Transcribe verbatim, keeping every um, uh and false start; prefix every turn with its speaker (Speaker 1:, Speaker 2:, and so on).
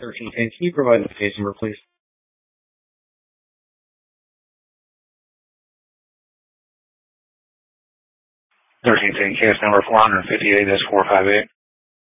Speaker 1: thirteen ten. Can you provide the case number, please? thirteen ten, case number four fifty-eight, that's four five eight.